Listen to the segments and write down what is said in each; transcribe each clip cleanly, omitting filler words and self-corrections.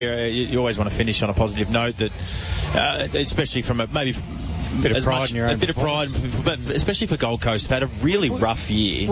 You always want to finish on a positive note, that especially from maybe bit of pride in your own. A bit of pride, but especially for Gold Coast, they've had a really rough year.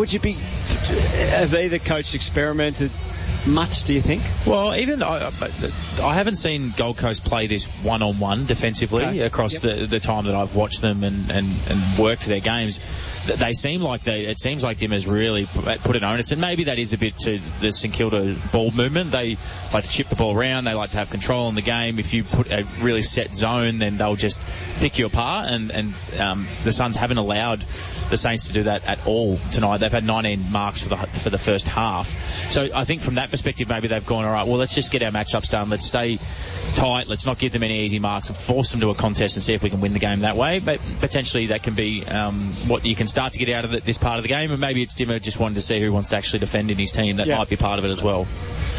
Have either coach experimented much, do you think? Well, even I haven't seen Gold Coast play this one-on-one defensively across the time that I've watched them and worked their games. It seems like Dimma's really put an onus, and maybe that is a bit to the St Kilda ball movement. They like to chip the ball around, they like to have control in the game. If you put a really set zone, then they'll just pick you apart, and the Suns haven't allowed the Saints to do that at all tonight. They've had 19 marks for the first half. So I think from that perspective, maybe they've gone, all right, well, let's just get our matchups done. Let's stay tight. Let's not give them any easy marks and force them to a contest and see if we can win the game that way. But potentially that can be what you can start to get out of this part of the game. And maybe it's Dimma just wanting to see who wants to actually defend in his team. That might be part of it as well.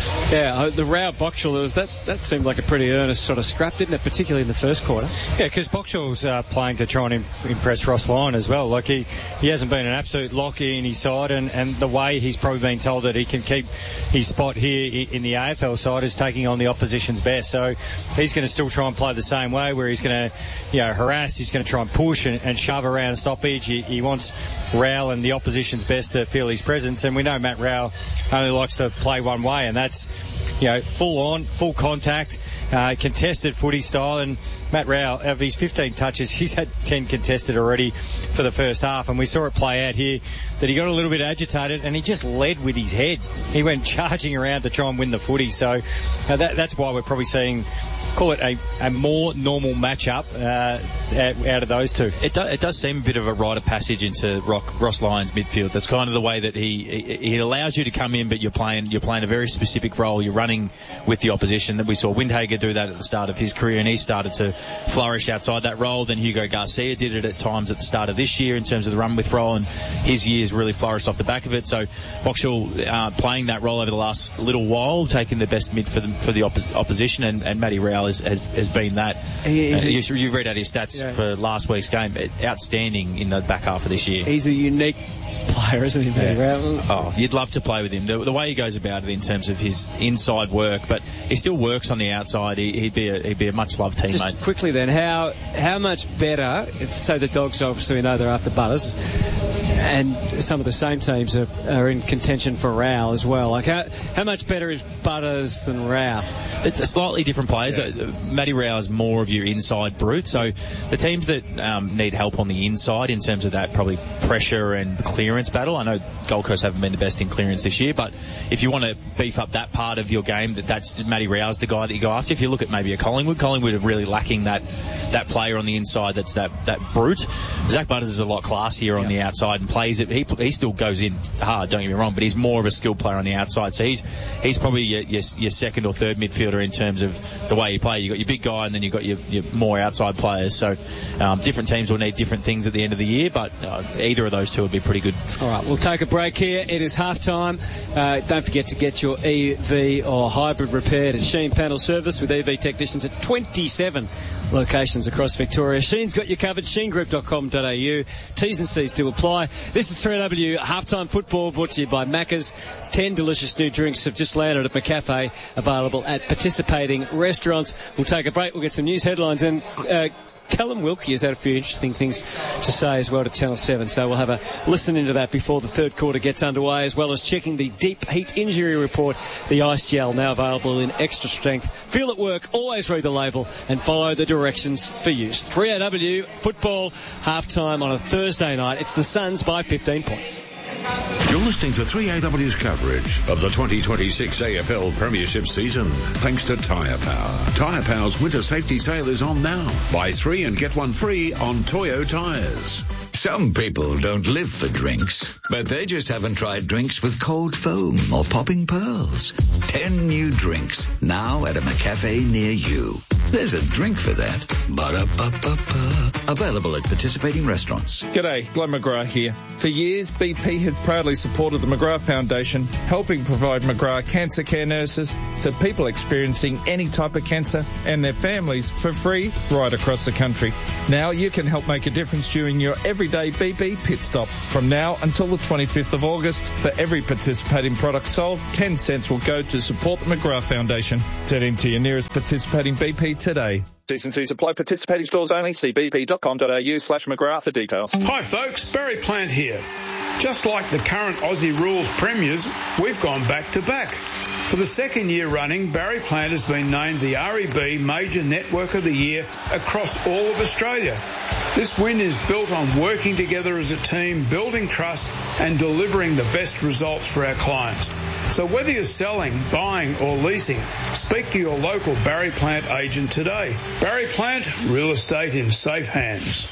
Yeah, the Rao Boxall, that seemed like a pretty earnest sort of scrap, didn't it? Particularly in the first quarter. Yeah, because Boxall's playing to try and impress Ross Lyon as well. Like he hasn't been an absolute lock in his side, and the way he's probably been told that he can keep his spot here in the AFL side is taking on the opposition's best. So he's going to still try and play the same way, where he's going to, harass. He's going to try and push and shove around stoppage. He wants Rao and the opposition's best to feel his presence, and we know Matt Rao only likes to play one way, and that's full on, full contact, contested footy style. And Matt Rao, of his 15 touches, he's had 10 contested already for the first half, and we saw it play out here that he got a little bit agitated and he just led with his head. He went charging around to try and win the footy. So that's why we're probably seeing, call it a more normal matchup out of those two. It does seem a bit of a rite of passage into Ross Lyon's midfield. That's kind of the way that he allows you to come in, but you're playing a very specific role. You're running with the opposition. That we saw Windhager do that at the start of his career, and he started to flourish outside that role. Then Hugo Garcia did it at times at the start of this year in terms of the run with role, and his years really flourished off the back of it. So Boxall playing that role over the last little while, taking the best mid for the opposition, and Matty Rao has been that. You read out his stats for last week's game. Outstanding in the back half of this year. He's a unique player, isn't he, Matty Rao? Oh, you'd love to play with him. The way he goes about it in terms of his inside work, but he still works on the outside. He'd be a much loved teammate. Just quickly then, how much better, so the Dogs obviously we know they're after Butters, and some of the same teams are in contention for Rao as well. Like how much better is Butters than Rao? It's a slightly different players. Matty Rao is more of your inside brute. So the teams that need help on the inside in terms of that probably pressure and clearance battle. I know Gold Coast haven't been the best in clearance this year, but if you want to beef up that part of your game, that's Matty Rao's the guy that you go after. If you look at maybe a Collingwood are really lacking that player on the inside that's that brute. Zach Butters is a lot classier on the outside and plays it. He still goes in hard, don't get me wrong, but he's more of a skilled player on the outside. So he's probably your second or third midfielder in terms of the way you play. You've got your big guy and then you've got your more outside players. So different teams will need different things at the end of the year, but either of those two would be pretty good. All right, we'll take a break here. It is halftime. Don't forget to get your EV or hybrid repaired at Sheen Panel Service with EV technicians at 27 locations across Victoria. Sheen's got you covered. SheenGroup.com.au. T's and C's do apply. This is 3AW Halftime Football, brought to you by Macca's. 10 delicious new drinks have just landed at McCafe, available at participating restaurants. We'll take a break. We'll get some news headlines, and Callum Wilkie has had a few interesting things to say as well to Channel 7, so we'll have a listen into that before the third quarter gets underway, as well as checking the deep heat injury report. The ice gel now available in extra strength. Feel it work, always read the label and follow the directions for use. 3AW Football halftime on a Thursday night. It's the Suns by 15 points. You're listening to 3AW's coverage of the 2026 AFL Premiership season, thanks to Tyre Power. Tyre Power's winter safety sale is on now. Buy 3 and get 1 free on Toyo tyres. Some people don't live for drinks, but they just haven't tried drinks with cold foam or popping pearls. 10 new drinks now at a McCafe near you. There's a drink for that. Ba-da-ba-ba-ba. Available at participating restaurants. G'day, Glenn McGrath here. For years, BP had proudly supported the McGrath Foundation, helping provide McGrath cancer care nurses to people experiencing any type of cancer and their families for free right across the country. Now you can help make a difference during your everyday BP pit stop. From now until the 25th of August, for every participating product sold, 10 cents will go to support the McGrath Foundation. Head into your nearest participating BP today. T&Cs apply. Participating stores only. See bp.com.au/McGrath for details. Hi folks, Barry Plant here. Just like the current Aussie rules premiers, we've gone back to back. For the second year running, Barry Plant has been named the REB Major Network of the Year across all of Australia. This win is built on working together as a team, building trust and delivering the best results for our clients. So whether you're selling, buying or leasing, speak to your local Barry Plant agent today. Barry Plant, real estate in safe hands.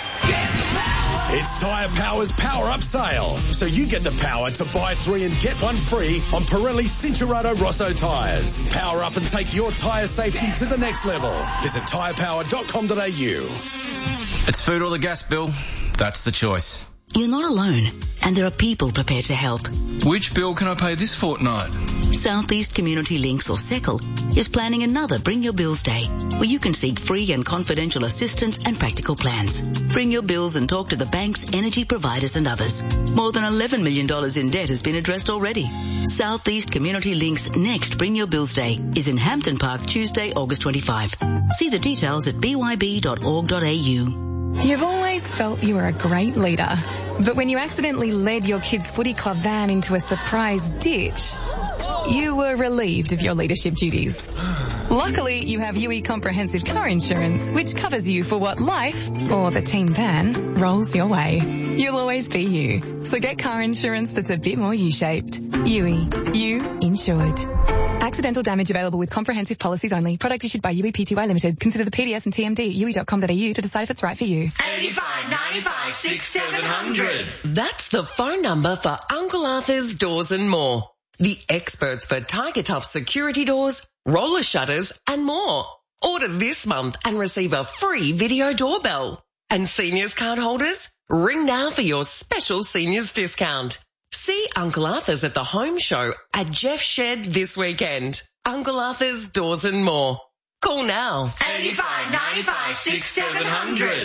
It's Tyre Power's Power Up Sale, so you get the power to buy 3 and get 1 free on Pirelli Cincherato Rosso tyres. Power up and take your tyre safety to the next level. Visit tyrepower.com.au. It's food or the gas bill. That's the choice. You're not alone, and there are people prepared to help. Which bill can I pay this fortnight? Southeast Community Links, or SECL, is planning another Bring Your Bills Day, where you can seek free and confidential assistance and practical plans. Bring your bills and talk to the banks, energy providers and others. More than $11 million in debt has been addressed already. Southeast Community Links' next Bring Your Bills Day is in Hampton Park, Tuesday, August 25. See the details at byb.org.au. You've always felt you were a great leader, but when you accidentally led your kids' footy club van into a surprise ditch, you were relieved of your leadership duties. Luckily, you have UE Comprehensive Car Insurance, which covers you for what life, or the team van, rolls your way. You'll always be you. So get car insurance that's a bit more U-shaped. UE. You insured. Accidental damage available with comprehensive policies only. Product issued by UE Pty Limited. Consider the PDS and TMD at UE.com.au to decide if it's right for you. 85 95 6700. That's the phone number for Uncle Arthur's Doors and More. The experts for Tiger Tough security doors, roller shutters and more. Order this month and receive a free video doorbell. And seniors card holders, ring now for your special seniors discount. See Uncle Arthur's at the Home Show at Jeff Shed this weekend. Uncle Arthur's Doors and More. Call now. 85 95 6700.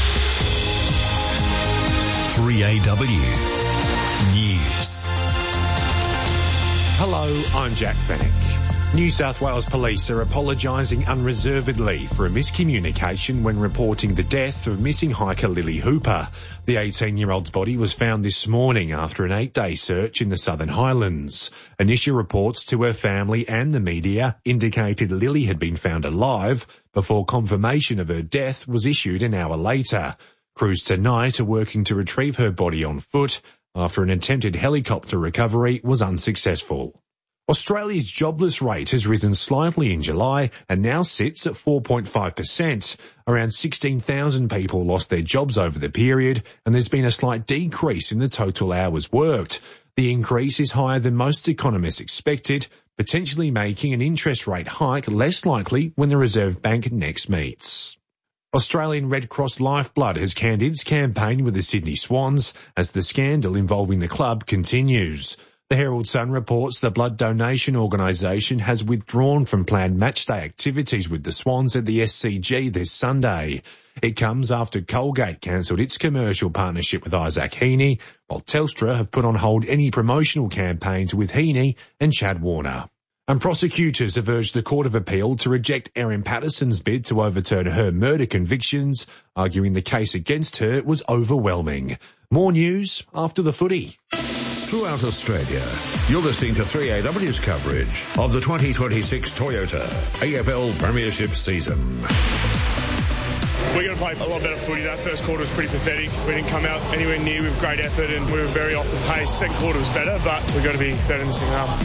3AW News. Hello, I'm Jack Fennick. New South Wales Police are apologising unreservedly for a miscommunication when reporting the death of missing hiker Lily Hooper. The 18-year-old's body was found this morning after an 8-day search in the Southern Highlands. Initial reports to her family and the media indicated Lily had been found alive before confirmation of her death was issued an hour later. Crews tonight are working to retrieve her body on foot after an attempted helicopter recovery was unsuccessful. Australia's jobless rate has risen slightly in July and now sits at 4.5%. Around 16,000 people lost their jobs over the period, and there's been a slight decrease in the total hours worked. The increase is higher than most economists expected, potentially making an interest rate hike less likely when the Reserve Bank next meets. Australian Red Cross Lifeblood has canned its campaign with the Sydney Swans as the scandal involving the club continues. The Herald Sun reports the blood donation organisation has withdrawn from planned matchday activities with the Swans at the SCG this Sunday. It comes after Colgate cancelled its commercial partnership with Isaac Heaney, while Telstra have put on hold any promotional campaigns with Heaney and Chad Warner. And prosecutors have urged the Court of Appeal to reject Erin Patterson's bid to overturn her murder convictions, arguing the case against her was overwhelming. More news after the footy. Throughout Australia, you're listening to 3AW's coverage of the 2026 Toyota AFL Premiership season. We're going to play a lot better footy. That first quarter was pretty pathetic. We didn't come out anywhere near with great effort and we were very off the pace. Second quarter was better, but we've got to be better in the second half.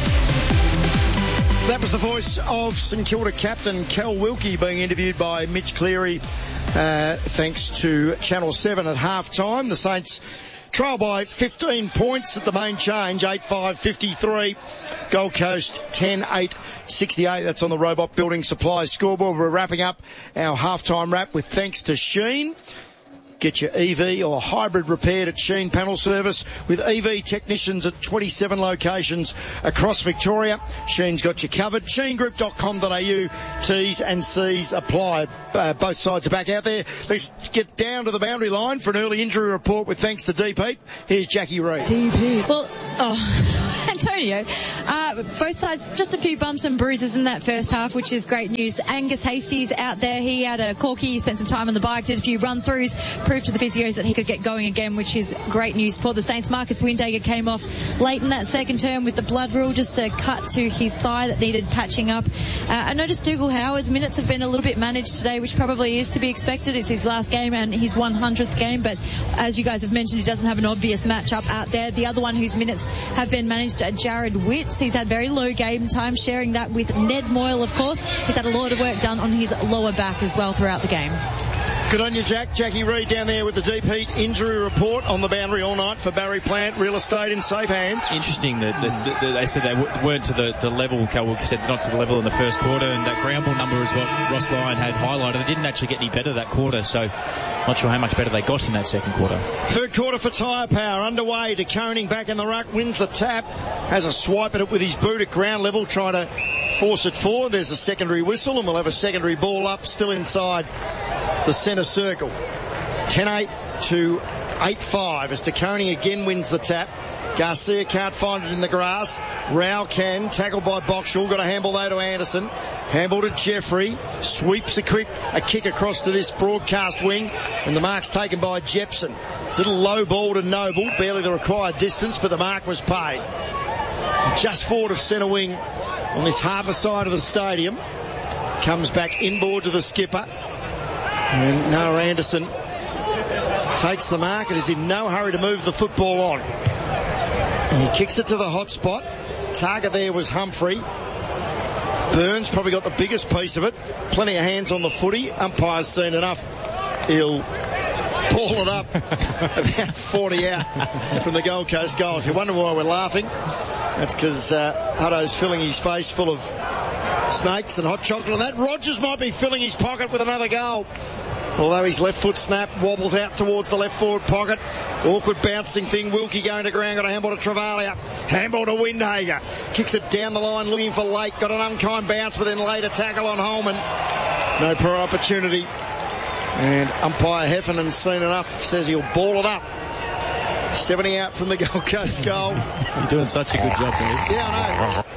That was the voice of St Kilda captain Cal Wilkie being interviewed by Mitch Cleary, thanks to Channel 7 at half-time. The Saints Trail by 15 points at the main change, 8-5-53. Gold Coast 10-8-68. That's on the Robot Building Supplies scoreboard. We're wrapping up our halftime wrap with thanks to Sheen. Get your EV or hybrid repaired at Sheen Panel Service with EV technicians at 27 locations across Victoria. Sheen's got you covered. SheenGroup.com.au. T's and C's apply. Both sides are back out there. Let's get down to the boundary line for an early injury report with thanks to DP. Here's Jackie Reid. DP. Well, Antonio, both sides, just a few bumps and bruises in that first half, which is great news. Angus Hastie's out there. He had a corky. He spent some time on the bike, did a few run-throughs, proved to the physios that he could get going again, which is great news for the Saints. Marcus Windhager came off late in that second term with the blood rule, just a cut to his thigh that needed patching up. I noticed Dougal Howard's minutes have been a little bit managed today, which probably is to be expected. It's his last game and his 100th game, but as you guys have mentioned, he doesn't have an obvious matchup out there. The other one whose minutes have been managed, Jared Witts. He's had very low game time, sharing that with Ned Moyle, of course. He's had a lot of work done on his lower back as well throughout the game. Good on you, Jack. Jackie Reid down there with the Deep Heat injury report on the boundary all night for Barry Plant. Real estate in safe hands. Interesting that they said they weren't to the level, Cal said not to the level in the first quarter, and that ground ball number is what Ross Lyon had highlighted. They didn't actually get any better that quarter, so not sure how much better they got in that second quarter. Third quarter for Tyre Power underway. De Koning back in the ruck, wins the tap, has a swipe at it with his boot at ground level, trying to force it forward. There's a secondary whistle, and we'll have a secondary ball up, still inside the centre circle. 10-8 to 8-5 as De Koning again wins the tap. Garcia can't find it in the grass. Rao can. Tackled by Boxall. Got a handball though to Anderson. Handball to Jeffrey. Sweeps a kick across to this broadcast wing. And the mark's taken by Jepson. Little low ball to Noble. Barely the required distance, but the mark was paid. Just forward of centre wing on this harbour side of the stadium. Comes back inboard to the skipper. And Noah Anderson takes the mark and is in no hurry to move the football on. And he kicks it to the hot spot. Target there was Humphrey. Burns probably got the biggest piece of it. Plenty of hands on the footy. Umpire's seen enough. He'll ball it up about 40 out from the Gold Coast goal. If you wonder why we're laughing, that's because Hutto's filling his face full of snakes and hot chocolate and that. Rogers might be filling his pocket with another goal. Although his left foot snap wobbles out towards the left forward pocket. Awkward bouncing thing. Wilkie going to ground. Got a handball to Travalia. Handball to Windhager. Kicks it down the line looking for Lake. Got an unkind bounce, but then later tackle on Holman. No prior opportunity. And umpire Heffernan, seen enough, says he'll ball it up. 70 out from the Gold Coast goal. You're doing such a good job, Dave. Yeah, I know.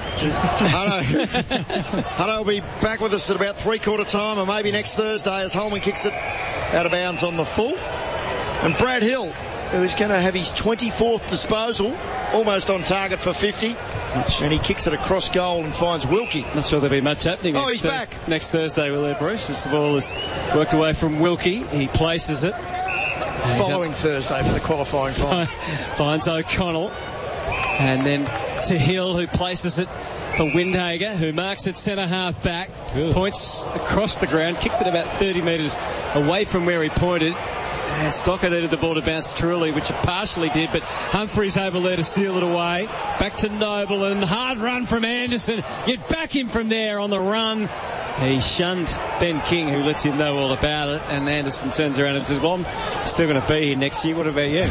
Hutto will be back with us at about three-quarter time, or maybe next Thursday, as Holman kicks it out of bounds on the full. And Brad Hill, who is going to have his 24th disposal, almost on target for 50, and he kicks it across goal and finds Wilkie. Not sure there'll be much happening. He's back next Thursday, will there, Bruce? As the ball is worked away from Wilkie, he places it. Following Thursday for the qualifying final. Finds O'Connell. And then to Hill, who places it for Windhager, who marks it centre half back. Good. Points across the ground, kicked it about 30 metres away from where he pointed. And Stocker needed the ball to bounce truly, which it partially did, but Humphrey's able there to steal it away. Back to Noble, and hard run from Anderson. You'd back him from there on the run. He shunned Ben King, who lets him know all about it, and Anderson turns around and says, well, I'm still going to be here next year. What about you?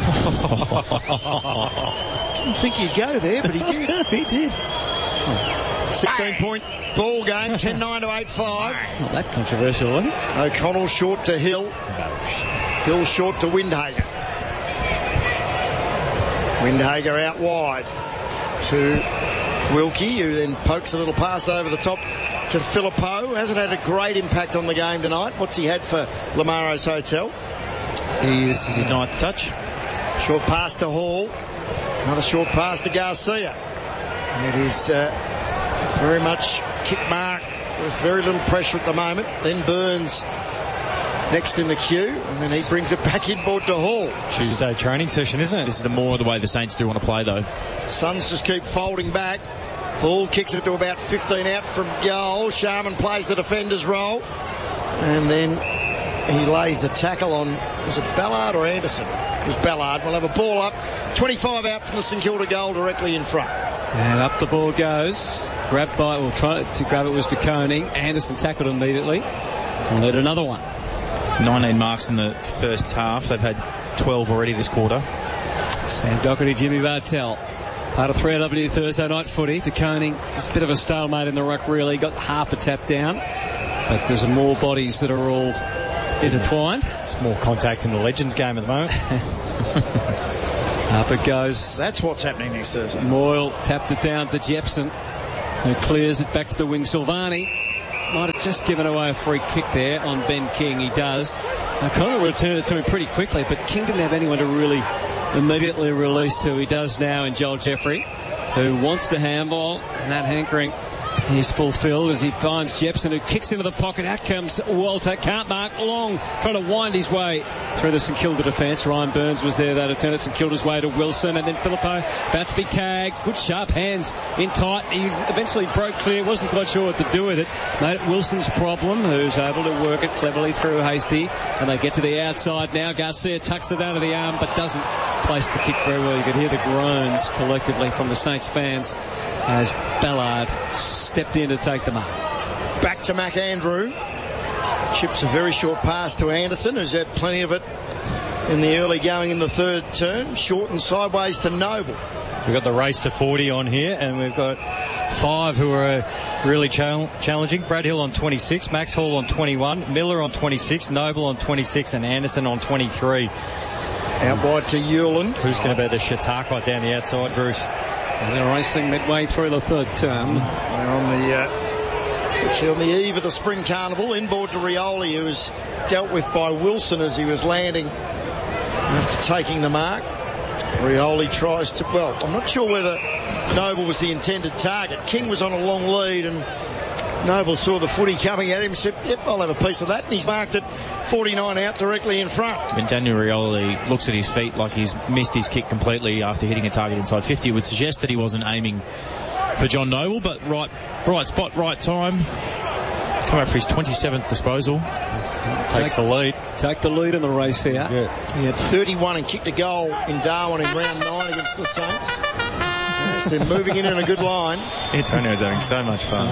Didn't think he'd go there, but he did. He did. 16-point ball game, 10-9 to 8-5. Not that controversial, was it? O'Connell short to Hill. Hill short to Windhager. Windhager out wide to Wilkie, who then pokes a little pass over the top to Philippou. Hasn't had a great impact on the game tonight. What's he had for Lamaro's Hotel? This is his ninth touch. Short pass to Hall. Another short pass to Garcia. It is very much kick mark with very little pressure at the moment. Then Burns next in the queue, and then he brings it back inboard to Hall. Tuesday training session, isn't it? This is the more of the way the Saints do want to play, though. Suns just keep folding back. Hall kicks it to about 15 out from goal. Sharman plays the defender's role. And then he lays a tackle on, was it Ballard or Anderson? It was Ballard. We'll have a ball up. 25 out from the St Kilda goal directly in front. And up the ball goes. Grabbed by, well, trying to grab it was De Koning. Anderson tackled immediately. And led another one. 19 marks in the first half. They've had 12 already this quarter. Sam Docherty, Jimmy Bartell. Part of 3AW Thursday night footy. De Koning, it's a bit of a stalemate in the ruck, really. Got half a tap down. But there's more bodies that are all intertwined. There's more contact in the Legends game at the moment. Up it goes. That's what's happening next Thursday. Moyle tapped it down to Jepson, who clears it back to the wing. Silvani might have just given away a free kick there on Ben King. He does. O'Connell returned it to him pretty quickly, but King didn't have anyone to really immediately release to. He does now in Joel Jeffrey, who wants the handball, and that hankering is fulfilled as he finds Jepson, who kicks into the pocket. Out comes Walter. Can't mark. Long trying to wind his way through the St Kilda defence. Ryan Burns was there though to turn it St Kilda's way to Wilson, and then Filippo about to be tagged. Good sharp hands in tight. He eventually broke clear. Wasn't quite sure what to do with it. Made it Wilson's problem, who's able to work it cleverly through Hasty, and they get to the outside now. Garcia tucks it under the arm but doesn't place the kick very well. You could hear the groans collectively from the Saints fans as Ballard stepped in to take the mark. Back to McAndrew. Chips a very short pass to Anderson, who's had plenty of it in the early going in the third term. Short and sideways to Noble. We've got the race to 40 on here, and we've got 5 who are really challenging. Brad Hill on 26, Max Hall on 21, Miller on 26, Noble on 26, and Anderson on 23. Out wide to Hewland. Who's going to be the Chautauqua down the outside, Bruce? And they're racing midway through the third term. They're on the eve of the Spring Carnival. Inboard to Rioli, who was dealt with by Wilson as he was landing after taking the mark. Rioli tries to, well, I'm not sure whether Noble was the intended target. King was on a long lead and Noble saw the footy coming at him and said, yep, I'll have a piece of that. And he's marked it 49 out directly in front. When Daniel Rioli looks at his feet like he's missed his kick completely after hitting a target inside 50, it would suggest that he wasn't aiming for John Noble, but right spot, right time. Come out for his 27th disposal. Takes the lead. Take the lead in the race here. Yeah. He had 31 and kicked a goal in Darwin in round 9 against the Saints. Yes, they're moving in a good line. Antonio's having so much fun.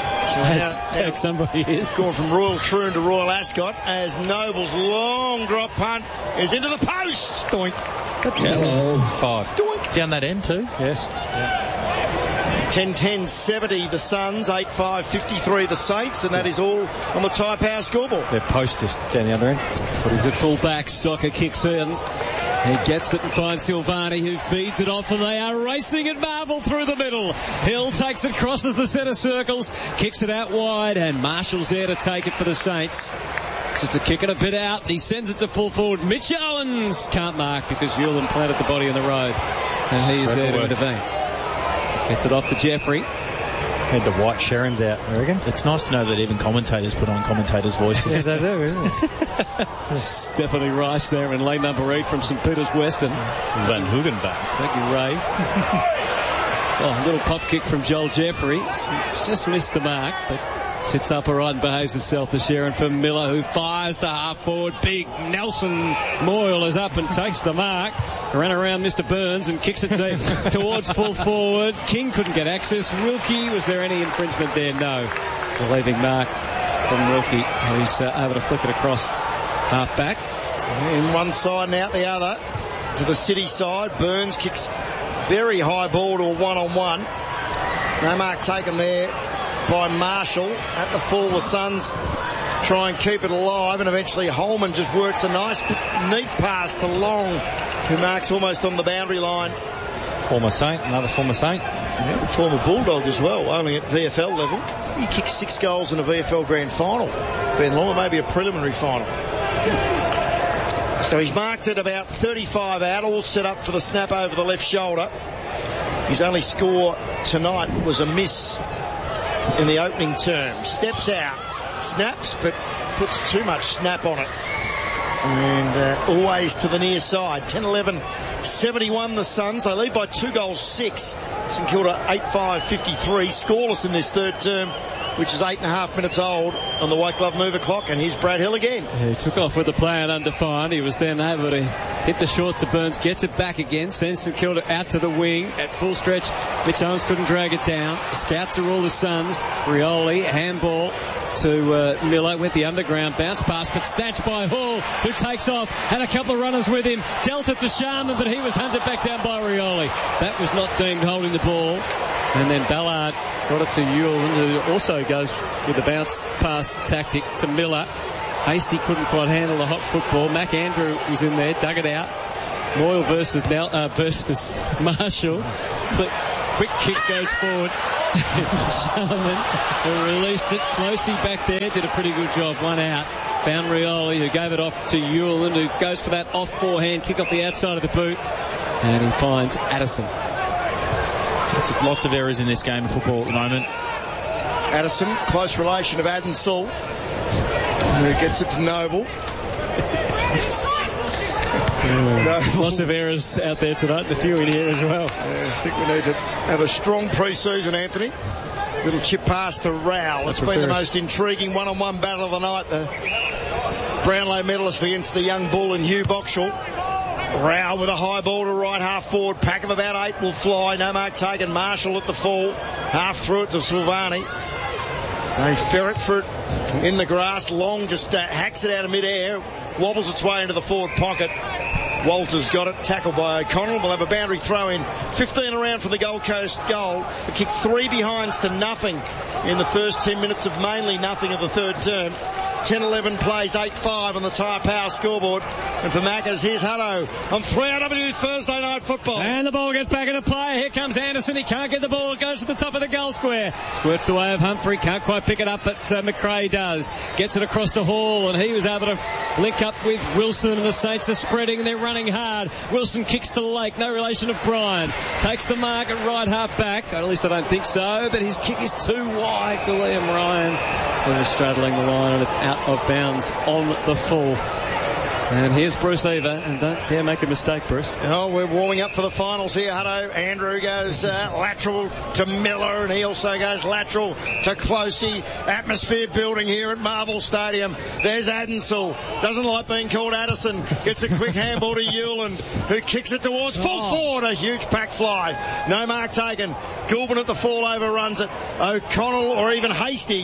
Now somebody is going from Royal Troon to Royal Ascot as Noble's long drop punt is into the post. Doink. Hello. 5. Doink. Down that end too. Yes. Yeah. 10-10-70 the Suns, 8-5-53 the Saints, and that is all on the Tyre Power scoreboard. Their post is down the other end. But he's at full back. Stocker kicks in. He gets it and finds Silvani, who feeds it off, and they are racing at Marvel through the middle. Hill takes it, crosses the centre circles, kicks it out wide, and Marshall's there to take it for the Saints. Just a kick and a bit out. He sends it to full forward. Mitch Owens can't mark because Hewland planted the body in the road, and he is there to intervene. Gets it off to Jeffrey. Had the white Sharons out, I reckon. It's nice to know that even commentators put on commentators' voices. Yeah, they do, isn't it? Stephanie Rice there in lane number 8 from St Peter's Western. Van Hugenbach. Thank you, Ray. A little pop kick from Joel Jeffrey. It's just missed the mark, but sits up all right and behaves itself to Sharon for Miller, who fires to half forward. Big Nelson Moyle is up and takes the mark. Ran around Mr. Burns and kicks it deep towards full forward. King couldn't get access. Wilkie, was there any infringement there? No. The leaving mark from Wilkie, who's able to flick it across half back. In one side and out the other to the City side. Burns kicks very high ball to a one-on-one. No mark taken there by Marshall. At the full, the Suns try and keep it alive, and eventually Holman just works a nice neat pass to Long, who marks almost on the boundary line. Former Saint, another former Saint. Yeah, former Bulldog as well, only at VFL level. He kicked 6 goals in a VFL grand final. Ben Long, maybe a preliminary final. So he's marked at about 35 out, all set up for the snap over the left shoulder. His only score tonight was a miss in the opening term. Steps out, snaps, but puts too much snap on it. And always to the near side. 10-11-71 the Suns. They lead by 2 goals 6. St Kilda 8-5-53. Scoreless in this third term, which is 8.5 minutes old on the White Glove Mover clock. And here's Brad Hill again. Yeah, he took off with the play and undefined. He was then able to hit the short to Burns, gets it back again, sends St Kilda out to the wing at full stretch. Mitch Owens couldn't drag it down. The scouts are all the Suns. Rioli, handball to Miller with the underground bounce pass, but snatched by Hall, who takes off, had a couple of runners with him, dealt it to Sharman, but he was hunted back down by Rioli. That was not deemed holding the ball. And then Ballard got it to Ewell, who also goes with the bounce pass tactic to Miller. Hasty couldn't quite handle the hot football. McAndrew was in there, dug it out. Moyle versus Marshall. Quick kick goes forward to Sharman, who released it. Closey back there did a pretty good job. One out. Found Rioli, who gave it off to Ewell, who goes for that off forehand kick off the outside of the boot. And he finds Addison. Lots of errors in this game of football at the moment. Addison, close relation of Adden-Sul, who gets it to Noble. Lots of errors out there tonight. A few in here as well. I think we need to have a strong pre-season, Anthony. Little chip pass to Rowell. It's been the most intriguing one-on-one battle of the night. The Brownlow medalist against the young bull in Hugh Boxall. Rowell with a high ball to right half forward. Pack of about 8 will fly. No mark taken. Marshall at the fall. Half through it to Silvani. They ferret for it in the grass. Long just hacks it out of mid-air. Wobbles its way into the forward pocket. Walters got it. Tackled by O'Connell. We'll have a boundary throw in. 15 around for the Gold Coast goal. The kick 3 behinds to nothing in the first 10 minutes of mainly nothing of the third term. 10-11 plays 8-5 on the Tyre Power scoreboard. And for Maccas, here's Hutto on 3AW Thursday Night Football. And the ball gets back into play. Here comes Anderson. He can't get the ball. It goes to the top of the goal square. Squirts the way of Humphrey. Can't quite pick it up, but McRae does. Gets it across the Hall, and he was able to link up with Wilson, and the Saints are spreading and they're running hard. Wilson kicks to Lake. No relation of Bryan. Takes the mark at right half back. At least I don't think so, but his kick is too wide to Liam Ryan. They're straddling the line, and it's out of bounds on the full. And here's Bruce Eva, and don't dare make a mistake, Bruce. Oh, we're warming up for the finals here, Hutto. Andrew goes lateral to Miller, and he also goes lateral to Closey. Atmosphere building here at Marvel Stadium. There's Adden-Sul. Doesn't like being called Addison. Gets a quick handball to Hewland, who kicks it towards full forward. A huge pack fly. No mark taken. Goulburn at the fall overruns it. O'Connell or even Hasty.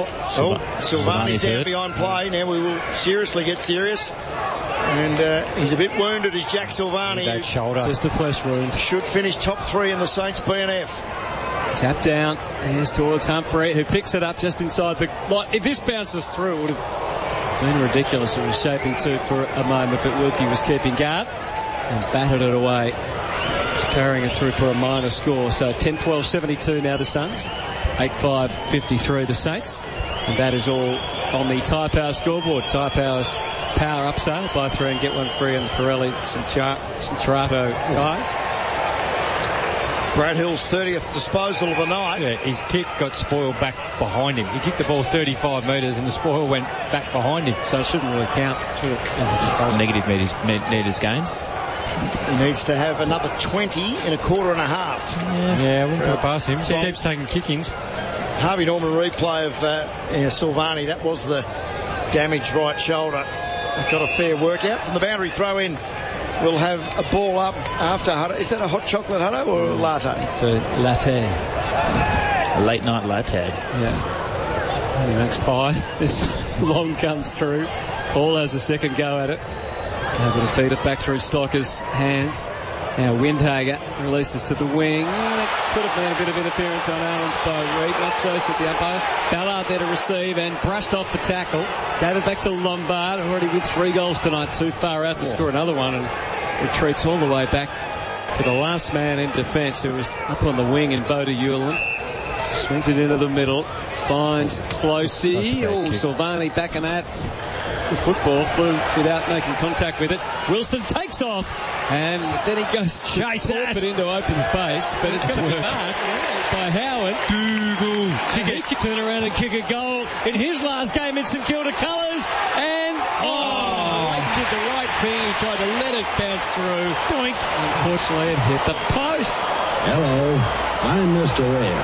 Silvani's down behind play. Now we will seriously get serious. And he's a bit wounded, is Jack Silvani. That shoulder. Just a flesh wound. Should finish top 3 in the Saints BNF. Tap down. Here's towards Humphrey, who picks it up just inside the... Like, if this bounces through, it would have been ridiculous. It was shaping to for a moment, but Wilkie was keeping guard and battered it away. Carrying it through for a minor score. So 10-12-72 now the Suns. 8-5-53 the Saints. And that is all on the Tyre Power scoreboard. Tyre Power's power up sale. Buy 3 and get 1 free on Pirelli Centrato tyres. Brad Hill's 30th disposal of the night. Yeah, his kick got spoiled back behind him. He kicked the ball 35 metres and the spoil went back behind him. So it shouldn't really count. Negative meters gained. He needs to have another 20 in a quarter and a half. Yeah, we'll go past him. He keeps taking kickings. Harvey Norman replay of Silvani. That was the damaged right shoulder. Got a fair workout from the boundary throw in. We'll have a ball up after Hutto. Is that a hot chocolate Hutto or a latte? It's a latte. A late night latte. Yeah. He makes 5. This long comes through. Ball has a second go at it. Able to feed it back through Stocker's hands. Now Windhager releases to the wing. That could have been a bit of interference on Allen's by Reid. Not so, said the umpire. Ballard there to receive and brushed off the tackle. Gave it back to Lombard, already with 3 goals tonight. Too far out to score another one, and retreats all the way back to the last man in defence, who was up on the wing in Boda Hewland. Swings it into the middle. Finds Closey. Silvani backing that. The football flew without making contact with it. Wilson takes off, and then he goes chase it into open space, but it's going to be marked by by Howard. And he could turn around and kick a goal in his last game in St Kilda colours. And, did the right thing. He tried to let it bounce through. Doink. Unfortunately, it hit the post. Hello, I'm Mr. Red.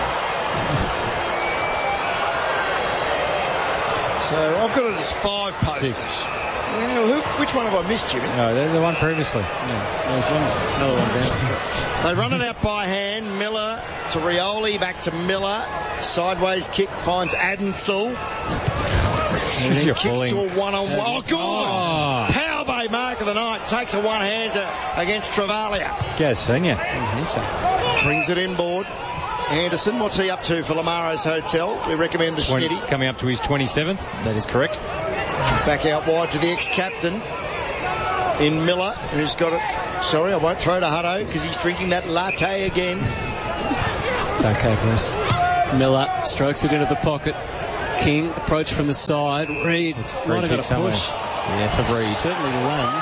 So I've got it as 5 posters. 6. Well, which one have I missed, Jimmy? No, they're the one previously. Yeah, there's another one down. They run it out by hand. Miller to Rioli, back to Miller. Sideways kick finds Adensel. And then kicks to a one-on-one. Oh, good! Power Bay mark of the night. Takes a one-hander against Travalia. Yes, senior. Brings it inboard. Anderson, what's he up to for Lamaro's Hotel? We recommend the Schnitty. Coming up to his 27th. That is correct. Back out wide to the ex-captain in Miller, who's got it. Sorry, I won't throw to Hutto because he's drinking that latte again. It's okay, Bruce. Miller strokes it into the pocket. King approach from the side. Reid might have got a push. Yeah, for Reid. Certainly lunge.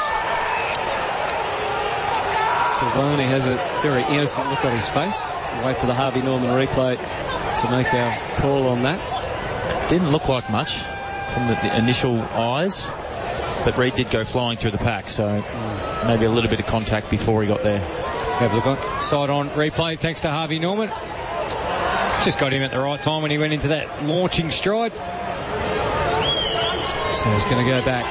Silvani has a very innocent look on his face. We'll wait for the Harvey Norman replay to make our call on that. Didn't look like much from the initial eyes, but Reid did go flying through the pack, so maybe a little bit of contact before he got there. Have a look on. Side on replay, thanks to Harvey Norman. Just got him at the right time when he went into that launching stride. So he's going to go back.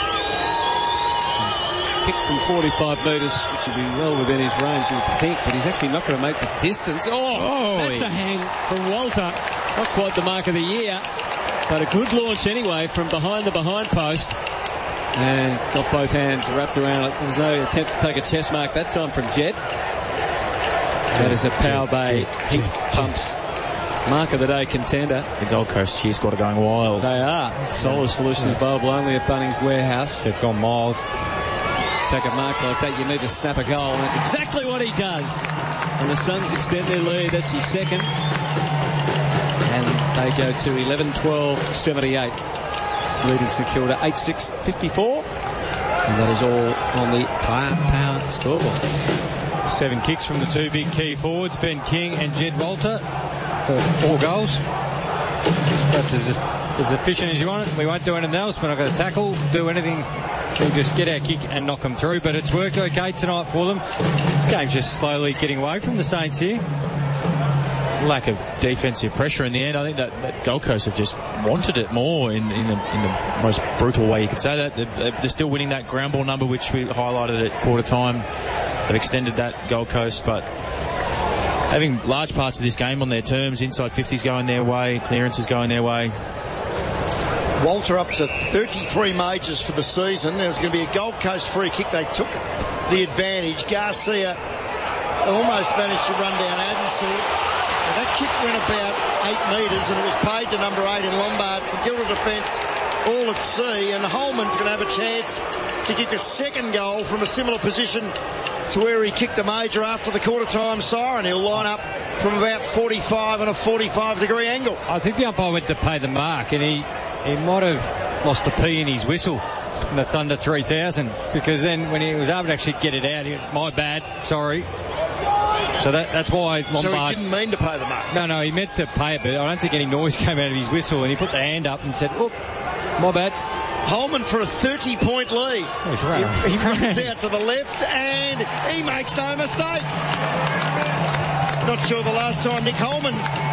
Kick from 45 metres, which would be well within his range, you would think, but he's actually not going to make the distance. That's a hang from Walter. Not quite the mark of the year, but a good launch anyway from behind the behind post. And got both hands wrapped around it. There was no attempt to take a chest mark that time from Jed. That is a Power Bay heat pumps mark of the day contender. The Gold Coast cheer squad are going wild. They are. Solar solutions available only at Bunnings Warehouse. They've gone mild. Take a mark like that, you need to snap a goal, and that's exactly what he does. And the Suns extend their lead. That's his second. And they go to 11-12-78. Leading St Kilda 8-6-54. And that is all on the Tyre Power scoreboard. 7 kicks from the 2 big key forwards, Ben King and Jed Walter, for 4 goals. That's as efficient as you want it. We won't do anything else. We're not going to tackle, do anything. We'll just get our kick and knock them through. But it's worked okay tonight for them. This game's just slowly getting away from the Saints here. Lack of defensive pressure in the end. I think that Gold Coast have just wanted it more in the most brutal way you could say that. They're still winning that ground ball number, which we highlighted at quarter time. They've extended that, Gold Coast, but having large parts of this game on their terms, inside 50s going their way, clearances going their way. Walter up to 33 majors for the season. There was going to be a Gold Coast free kick. They took the advantage. Garcia almost managed to run down Adensel. That kick went about 8 metres and it was paid to number 8 in Lombard. St Kilda defence all at sea, and Holman's going to have a chance to kick a second goal from a similar position to where he kicked a major after the quarter time siren. He'll line up from about 45 and a 45-degree angle. I think the umpire went to pay the mark, and he might have lost the P in his whistle in the Thunder 3000, because then when he was able to actually get it out, he went, my bad, sorry. So that's why Lombard... So he didn't mean to pay the mark? No, he meant to pay it, but I don't think any noise came out of his whistle, and he put the hand up and said, oh, my bad. Holman for a 30-point lead. He runs out to the left and he makes no mistake. Not sure the last time Nick Holman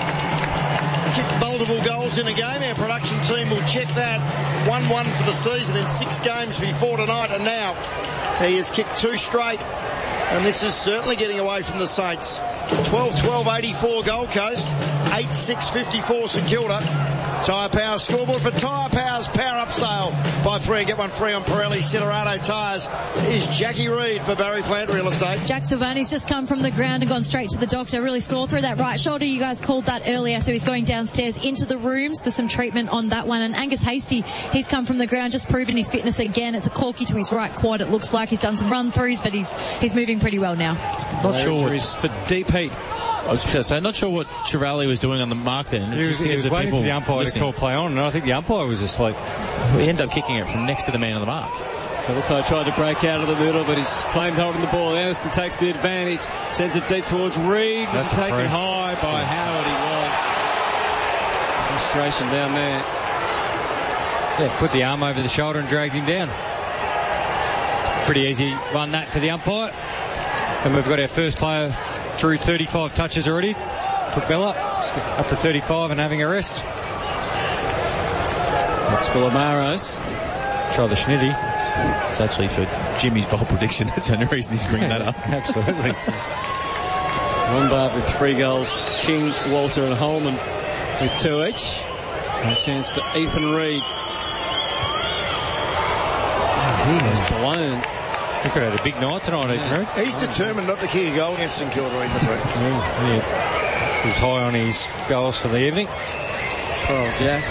kicked multiple goals in a game. Our production team will check that. 1-1 for the season in 6 games before tonight, and now he has kicked 2 straight. And this is certainly getting away from the Saints. 12-12-84 Gold Coast. 8-6-54 St Kilda. Tyre Power scoreboard for Tyre Power's Power Up sale. Buy 3 and get 1 free on Pirelli Silverado tyres. Is Jackie Reid for Barry Plant Real Estate. Jack Silvani's just come from the ground and gone straight to the doctor. Really sore through that right shoulder. You guys called that earlier, so he's going downstairs into the rooms for some treatment on that one. And Angus Hasty, he's come from the ground, just proving his fitness again. It's a corky to his right quad, it looks like. He's done some run-throughs, but he's moving pretty well now. Not sure what for deep heat. I was just going to say, not sure what Trevally was doing on the mark then. He was waiting for the umpire to call play on, and I think the umpire was asleep. He ended up kicking it from next to the man on the mark. Filippo tried to break out of the middle, but he's claimed holding the ball. Anderson takes the advantage, sends it deep towards Reed. Was taken high by Howard. He was. Frustration down there. Yeah, put the arm over the shoulder and dragged him down. Pretty easy run that for the umpire. And we've got our first player through 35 touches already. Bella up to 35 and having a rest. That's Filamaros. Try the Schnitty. It's actually for Jimmy's bowl prediction. That's the only reason he's bringing that up. Absolutely. Lombard with 3 goals. King, Walter and Holman with 2 each. No chance for Ethan Reid. He has blown. He could have had a big night tonight, Ethan Reid. He's determined not to kick a goal against St Kilda, Ethan Reid. Yeah. He was high on his goals for the evening. Oh, Jack.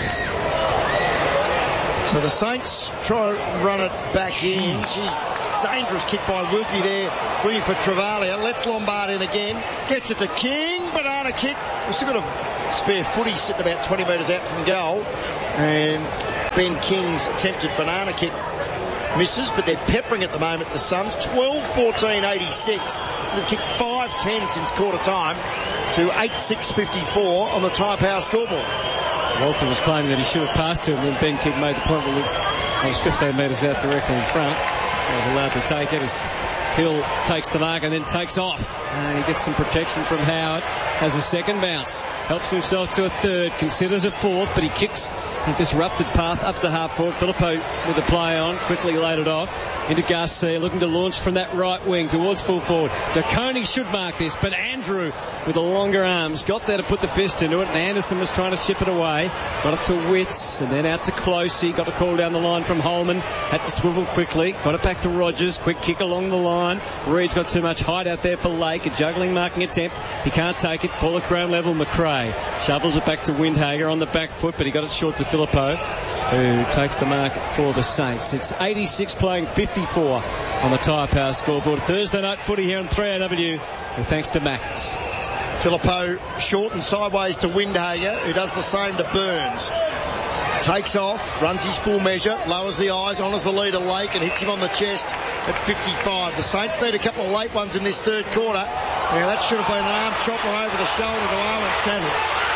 So the Saints try to run it back in. Dangerous kick by Wilkie there. Wilkie for Travalia. Lets Lombard in again. Gets it to King. Banana kick. We've still got a spare footy sitting about 20 metres out from goal. And Ben King's attempted banana kick misses, but they're peppering at the moment, the Suns. 12-14, 86. So they've kicked 5-10 since quarter time to 8-6-54 on the Tyre Power scoreboard. Walter was claiming that he should have passed to him when Ben King made the point. Well, I was 15 metres out directly in front. I was allowed to take it as Hill takes the mark and then takes off. And he gets some protection from Howard. Has a second bounce. Helps himself to a third. Considers a fourth, but he kicks a disrupted path up the half forward. Filippo with the play on. Quickly laid it off. Into Garcia, looking to launch from that right wing towards full forward. DeConey should mark this, but Andrew with the longer arms got there to put the fist into it, and Anderson was trying to ship it away. Got it to Witts, and then out to Closey. Got a call down the line from Holman. Had to swivel quickly. Got it back to Rogers. Quick kick along the line. Reed's got too much height out there for Lake. A juggling marking attempt. He can't take it. Ball at ground level. McRae shovels it back to Windhager on the back foot, but he got it short to Filippo, who takes the mark for the Saints. It's 86 playing 54 on the Tyre Power scoreboard. Thursday night footy here on 3AW, and thanks to Macca's. Filippo short and sideways to Windhager, who does the same to Burns. Takes off, runs his full measure, lowers the eyes, honours the leader Lake and hits him on the chest at 55. The Saints need a couple of late ones in this third quarter. Now that should have been an arm chopper over the shoulder to Owen Stanners.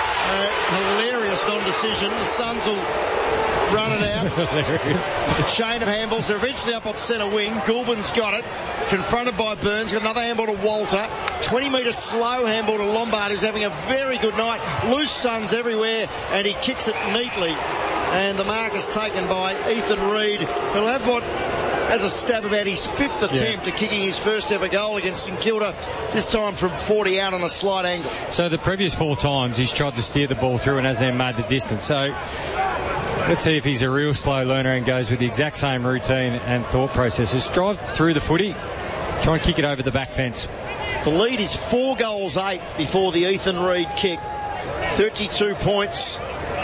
Hilarious non-decision. The Suns will run it out. The chain of handballs. They're eventually up on centre wing. Goulburn's got it. Confronted by Burns. Got another handball to Walter. 20-metre slow handball to Lombard, who's having a very good night. Loose Suns everywhere, and he kicks it neatly. And the mark is taken by Ethan Reid, who'll have what has a stab about his 5th attempt at kicking his first ever goal against St Kilda, this time from 40 out on a slight angle. So the previous 4 times he's tried to steer the ball through and has then made the distance. So let's see if he's a real slow learner and goes with the exact same routine and thought processes. Drive through the footy, try and kick it over the back fence. The lead is 4-8 before the Ethan Reid kick. 32 points.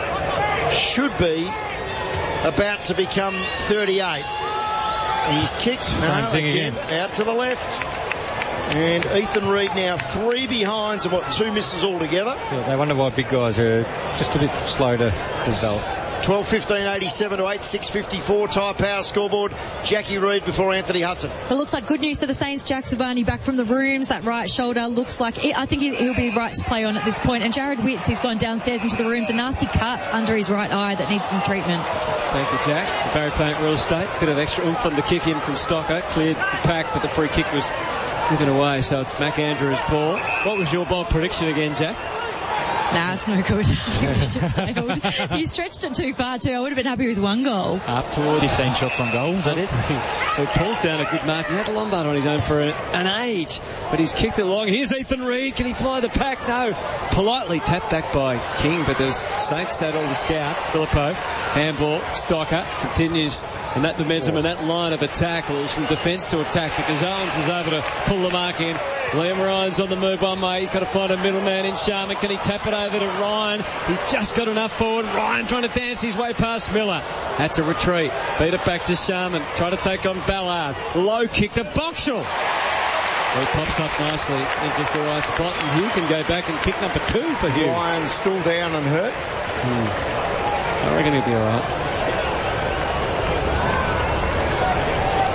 Should be about to become 38. He's kicked again out to the left. And Ethan Reid now 3 behinds and 2 misses altogether. Yeah, they wonder why big guys are just a bit slow to develop. 12-15-87 to 8-6-54. Tyre Power scoreboard. Jackie Reid before Anthony Hudson. It looks like good news for the Saints. Jack Savani back from the rooms. That right shoulder looks like I think he'll be right to play on at this point. And Jared Witts, he's gone downstairs into the rooms. A nasty cut under his right eye that needs some treatment. Thank you, Jack. Barry Plant Real Estate. Bit of extra oomph on the kick in from Stocker. Cleared the pack, but the free kick was given away. So it's Mac Andrews' ball. What was your bold prediction again, Jack? Nah, it's no good. The ship sailed. You stretched it too far too. I would have been happy with 1 goal. Up towards 15 shots on goal, is that it? It pulls down a good mark. He had Lombard on his own for an age, but he's kicked it long. Here's Ethan Reid. Can he fly the pack? No. Politely tapped back by King, but there's Saints had all the scouts. Filippo, handball, Stocker continues in that momentum and that line of attack, from defence to attack, because Owens is able to pull the mark in. Liam Ryan's on the move one way. He's got to find a middleman in Sharman. Can he tap it over to Ryan? He's just got enough forward. Ryan trying to dance his way past Miller. Had to retreat. Feed it back to Sharman. Try to take on Ballard. Low kick to Boxall. Well, he pops up nicely in just the right spot, and Hugh can go back and kick number 2 for Hugh. Ryan still down and hurt. I reckon he'll be all right.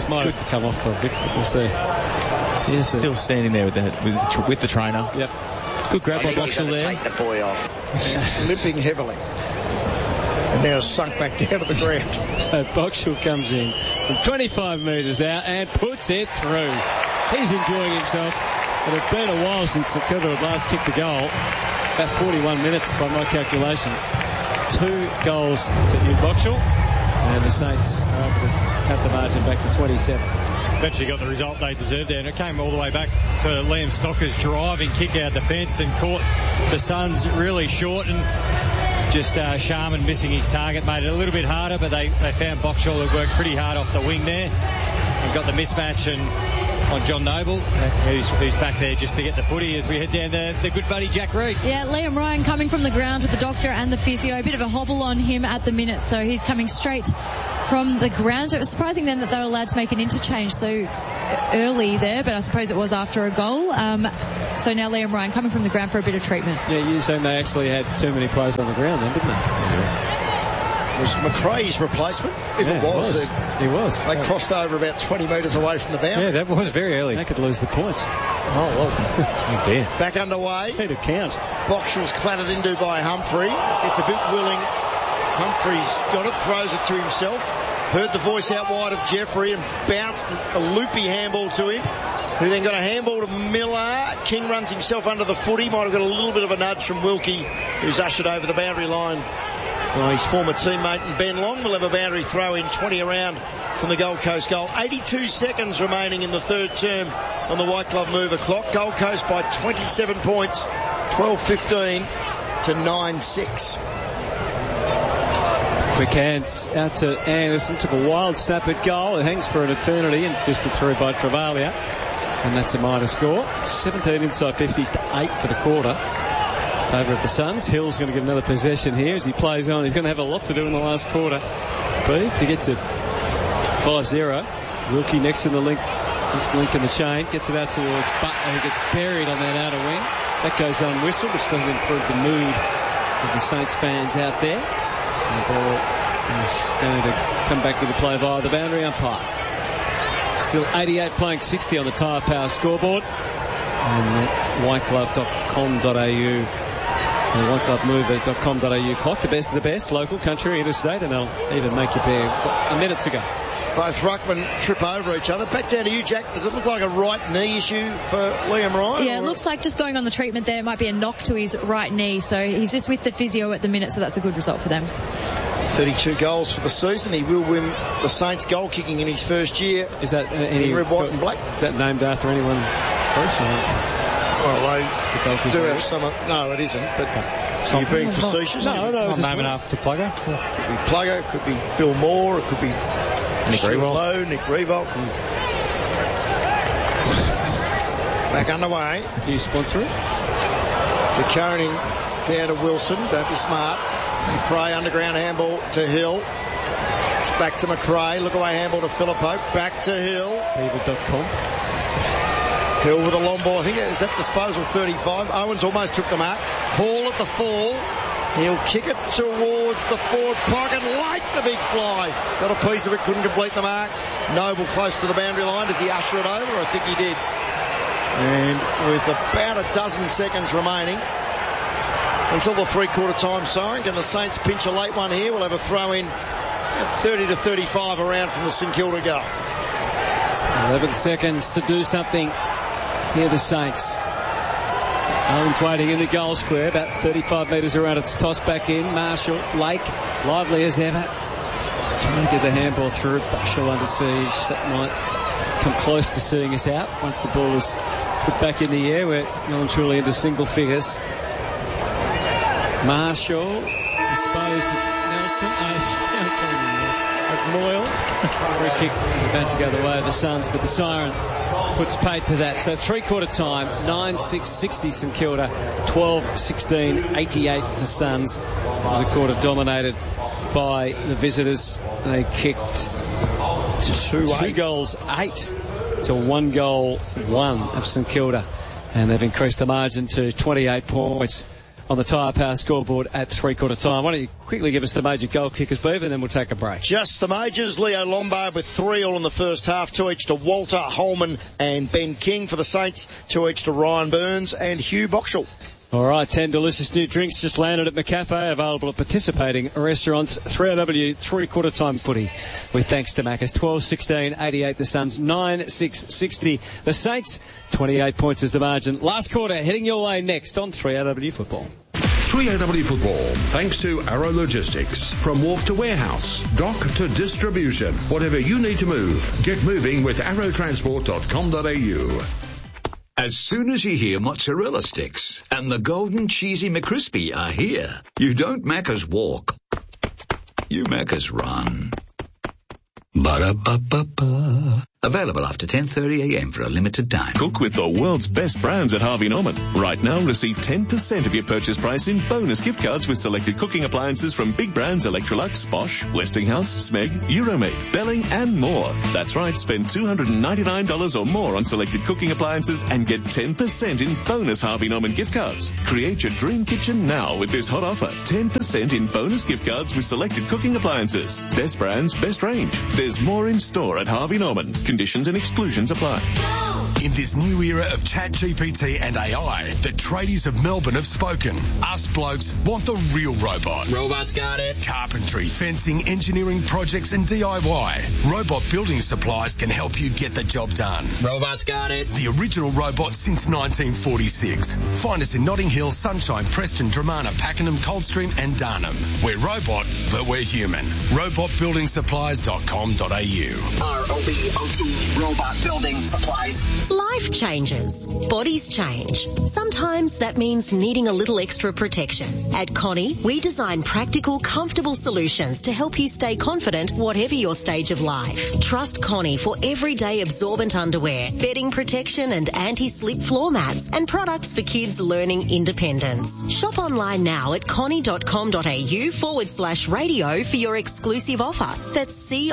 might have to come off for a bit. We'll see. He's still standing there with the trainer. Yep. Good grab by Boxall there. Take the boy off. Limping heavily. And now sunk back down to the ground. So Boxall comes in from 25 metres out and puts it through. He's enjoying himself. It had been a while since St Kilda had last kicked a goal. About 41 minutes by my calculations. 2 goals for Hugh Boxall. And the Saints are able to cut the margin back to 27. Eventually got the result they deserved there, and it came all the way back to Liam Stocker's driving kick out defence and caught the Suns really short, and just Sharman missing his target made it a little bit harder, but they found Boxall who worked pretty hard off the wing there and got the mismatch and on John Noble, who's back there just to get the footy as we head down the good buddy Jack Reed. Yeah, Liam Ryan coming from the ground with the doctor and the physio. A bit of a hobble on him at the minute, so he's coming straight from the ground. It was surprising then that they were allowed to make an interchange so early there, but I suppose it was after a goal. So now Liam Ryan coming from the ground for a bit of treatment. Yeah, you're saying they actually had too many players on the ground then, didn't they? Yeah. Was McRae's replacement? If it was. He was. They crossed over about 20 metres away from the boundary. Yeah, that was very early. They could lose the points. Oh, well. Oh, dear. Back underway. Need to count. Boxall's clattered into by Humphrey. It's a bit willing. Humphrey's got it, throws it to himself. Heard the voice out wide of Jeffrey and bounced a loopy handball to him, who then got a handball to Miller. King runs himself under the footy. Might have got a little bit of a nudge from Wilkie, who's ushered over the boundary line. His former teammate and Ben Long will have a boundary throw in 20 around from the Gold Coast goal. 82 seconds remaining in the third term on the White Glove Mover clock. Gold Coast by 27 points, 12-15 to 9-6. Quick hands out to Anderson. Took a wild snap at goal. It hangs for an eternity and fisted through by Travalia. And that's a minor score. 17 inside 50s to 8 for the quarter. Over at the Suns. Hill's going to get another possession here as he plays on. He's going to have a lot to do in the last quarter. But to get to 5-0. Wilkie next to the link. Next link in the chain. Gets it out towards Butler, who gets buried on that outer wing. That goes unwhistled, which doesn't improve the mood of the Saints fans out there. And the ball is going to come back into play via the boundary umpire. Still 88 playing 60 on the Tyre Power scoreboard. And whiteglove.com.au and whiteglovemover.com.au clock. The best of the best, local, country, interstate, and they'll even make you pay a minute to go. Both ruckmen trip over each other. Back down to you, Jack. Does it look like a right knee issue for Liam Ryan? Yeah, it looks like just going on the treatment there. It might be a knock to his right knee. So he's just with the physio at the minute, so that's a good result for them. 32 goals for the season. He will win the Saints goal kicking in his first year. Is that any red, white and black? Is that named after anyone personally? Well, they do have some. No, it isn't. But are you being facetious? No, not naming after Plugger. Could be Plugger. Could be Bill Moore. It could be Nick Revolt. Nick Revolt. Back underway. Do you sponsor it? De Koning down to Wilson. Don't be smart. McRae underground handball to Hill. It's back to McRae. Look away handball to Philippo. Back to Hill. Beaver.com. Hill with a long ball. I think is that disposal 35. Owens almost took the mark. Hall at the fall. He'll kick it towards the forward pocket. Late the big fly. Got a piece of it. Couldn't complete the mark. Noble close to the boundary line. Does he usher it over? I think he did. And with about a dozen seconds remaining until the three-quarter time siren, can the Saints pinch a late one here? We'll have a throw in at 30 to 35 around from the St Kilda goal. 11 seconds to do something. Here the Saints. Owens waiting in the goal square, about 35 metres around. It's tossed back in. Marshall, Lake, lively as ever. Trying to get the handball through. Marshall under siege. That might come close to seeing us out once the ball is put back in the air. We're well and truly into single figures. Marshall disposed of Nelson. Of Moyle. Free kick is about to go the way of the Suns, but the siren puts paid to that. So three-quarter time, 9-6-60 St Kilda, 12-16, 88 the Suns. The quarter dominated by the visitors. They kicked 2 goals, 8 to 1 goal, 1 of St Kilda. And they've increased the margin to 28 points on the Tyre Power scoreboard at 3/4 time. Why don't you quickly give us the major goal kickers, Beaver, and then we'll take a break. Just the majors. Leo Lombard with 3 all in the first half, 2 each to Walter, Holman and Ben King. For the Saints, 2 each to Ryan Burns and Hugh Boxall. All right, 10 delicious new drinks just landed at McCafe, available at participating restaurants. 3AW 3/4 time footy with thanks to Macca's. 12-16-88 the Suns, 9-6-60 the Saints. 28 points is the margin. Last quarter heading your way next on 3AW Football. 3AW Football, thanks to Arrow Logistics. From wharf to warehouse, dock to distribution, whatever you need to move, get moving with arrowtransport.com.au. As soon as you hear mozzarella sticks and the golden cheesy McCrispy are here, you don't Macca's walk, you Macca's run. Ba-da-ba-ba-ba. Available after 10:30 a.m. for a limited time. Cook with the world's best brands at Harvey Norman. Right now, receive 10% of your purchase price in bonus gift cards with selected cooking appliances from big brands Electrolux, Bosch, Westinghouse, Smeg, Euromade, Belling, and more. That's right, spend $299 or more on selected cooking appliances and get 10% in bonus Harvey Norman gift cards. Create your dream kitchen now with this hot offer. 10% in bonus gift cards with selected cooking appliances. Best brands, best range. There's more in store at Harvey Norman. Conditions and exclusions apply. In this new era of ChatGPT and AI, the tradies of Melbourne have spoken. Us blokes want the real robot. Robots got it. Carpentry, fencing, engineering projects and DIY. Robot Building Supplies can help you get the job done. Robots got it. The original robot since 1946. Find us in Notting Hill, Sunshine, Preston, Dramana, Pakenham, Coldstream and Darnham. We're robot, but we're human. robotbuildingsupplies.com.au. ROBOT, Robot Building Supplies. Life changes. Bodies change. Sometimes that means needing a little extra protection. At Connie, we design practical, comfortable solutions to help you stay confident whatever your stage of life. Trust Connie for everyday absorbent underwear, bedding protection and anti-slip floor mats, and products for kids learning independence. Shop online now at connie.com.au/radio for your exclusive offer. That's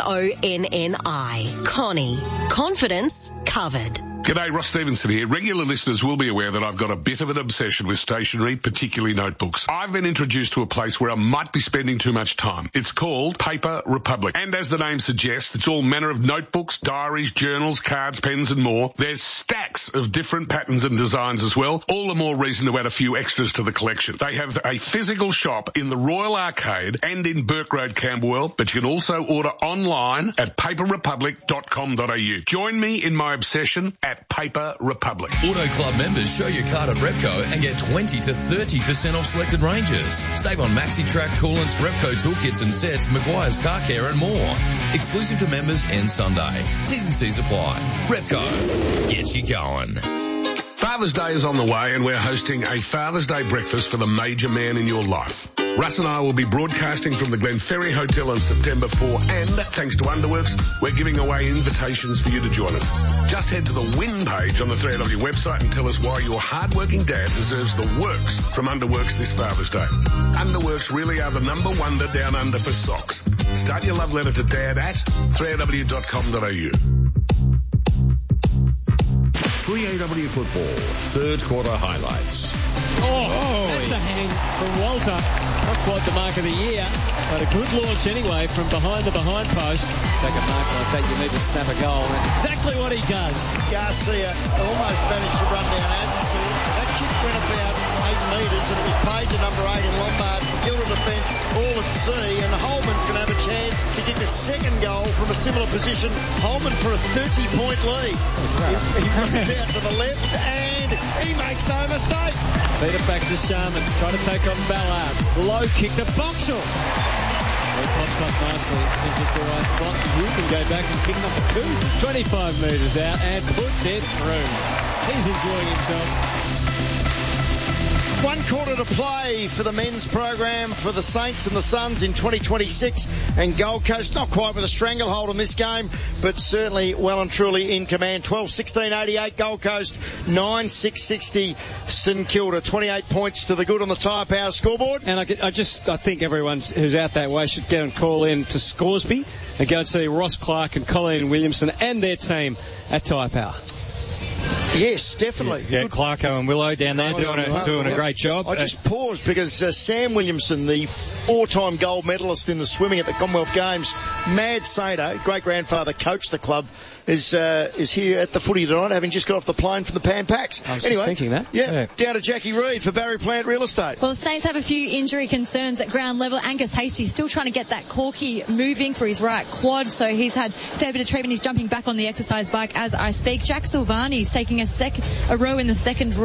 CONNI. Connie. Confidence covered. G'day, Ross Stevenson here. Regular listeners will be aware that I've got a bit of an obsession with stationery, particularly notebooks. I've been introduced to a place where I might be spending too much time. It's called Paper Republic. And as the name suggests, it's all manner of notebooks, diaries, journals, cards, pens and more. There's stacks of different patterns and designs as well. All the more reason to add a few extras to the collection. They have a physical shop in the Royal Arcade and in Burke Road, Camberwell, but you can also order online at paperrepublic.com.au. Join me in my obsession at Paper Republic. Auto Club members show your card at Repco and get 20 to 30% off selected ranges. Save on MaxiTrack, coolants, Repco toolkits and sets, Maguire's Car Care and more. Exclusive to members end Sunday. T's and C's apply. Repco gets you going. Father's Day is on the way and we're hosting a Father's Day breakfast for the major man in your life. Russ and I will be broadcasting from the Glenferrie Hotel on September 4 and, thanks to Underworks, we're giving away invitations for you to join us. Just head to the win page on the 3AW website and tell us why your hard-working dad deserves the works from Underworks this Father's Day. Underworks really are the number wonder down under for socks. Start your love letter to dad at 3AW.com.au. 3AW Football, third quarter highlights. That's a hang from Walter. Not quite the mark of the year, but a good launch anyway from behind the behind post. Take a mark like that, you need to snap a goal. And that's exactly what he does. Garcia almost managed to run down Anderson. That kick went about 8 metres and it was paid to number 8 in Lombard. Skill to defence, all at sea, and Holman's going to have a chance to kick a second goal from a similar position. Holman for a 30-point lead. He runs out to the left and he makes no mistake. Beat it back to Sharman, trying to take on Ballard. Low kick to Boxall. It pops up nicely in just the right spot. You can go back and kick number 2. 25 metres out and puts it through. He's enjoying himself. 1 quarter to play for the men's program for the Saints and the Suns in 2026, and Gold Coast not quite with a stranglehold in this game, but certainly well and truly in command. 12-16-88 Gold Coast, 9-6-60 St Kilda. 28 points to the good on the Tyre Power scoreboard. And I think everyone who's out that way should go and call in to Scoresby and go and see Ross Clark and Colleen Williamson and their team at Tyre Power. Yes, definitely. Yeah, Clarko and Willow down there doing a great job. I just paused because Sam Williamson, the 4-time gold medalist in the swimming at the Commonwealth Games, Mad Sato, great-grandfather, coached the club, is here at the footy tonight, having just got off the plane from the Pan Pacs. I was anyway, just thinking that. Yeah, down to Jackie Reid for Barry Plant Real Estate. Well, the Saints have a few injury concerns at ground level. Angus Hastie still trying to get that corky moving through his right quad, so he's had a fair bit of treatment. He's jumping back on the exercise bike as I speak. Jack Silvani is taking a seat in the second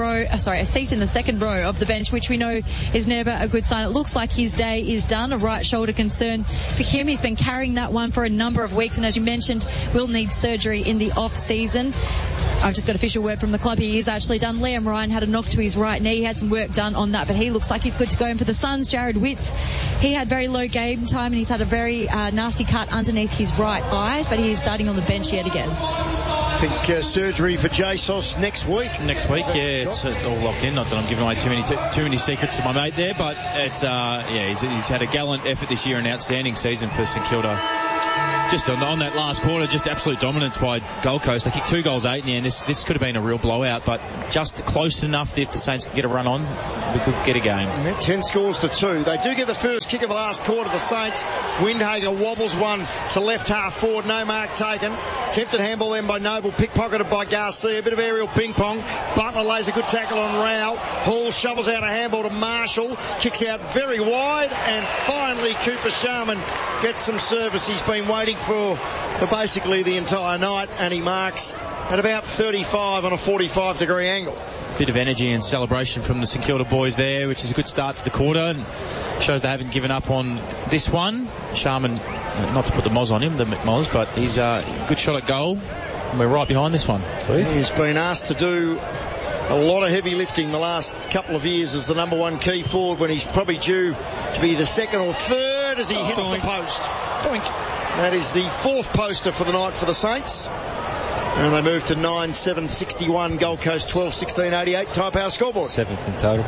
row of the bench, which we know is never a good sign. It looks like his day is done. A right shoulder concern for him. He's been carrying that one for a number of weeks, and as you mentioned, will need surgery in the off-season. I've just got official word from the club. He is actually done. Liam Ryan had a knock to his right knee. He had some work done on that, but he looks like he's good to go. And for the Suns, Jared Witts, he had very low game time and he's had a very nasty cut underneath his right eye, but he is starting on the bench yet again. I think surgery for Jesus next week. Next week, yeah, it's all locked in. Not that I'm giving away too many secrets to my mate there, but it's he's had a gallant effort this year, an outstanding season for St Kilda. Just on that last quarter, just absolute dominance by Gold Coast. They kicked 2 goals 8 in the end. This could have been a real blowout, but just close enough that if the Saints could get a run on, we could get a game. 10 scores to 2. They do get the first kick of the last quarter, the Saints. Windhager wobbles one to left half forward, no mark taken. Tempted handball then by Noble, pickpocketed by Garcia. A bit of aerial ping pong. Butler lays a good tackle on Rao. Hall shovels out a handball to Marshall. Kicks out very wide, and finally Cooper Sharman gets some service. He's been waiting for basically the entire night, and he marks at about 35 on a 45-degree angle. Bit of energy and celebration from the St Kilda boys there, which is a good start to the quarter and shows they haven't given up on this one. Sharman, not to put the Moz on him, the McMoz, but he's a good shot at goal, and we're right behind this one. He's been asked to do a lot of heavy lifting the last couple of years as the number one key forward, when he's probably due to be the second or third as he hits the post. Doink. That is the 4th poster for the night for the Saints. And they move to 9-7-61. Gold Coast 12-16-88. Tyre Power scoreboard. 7th in total.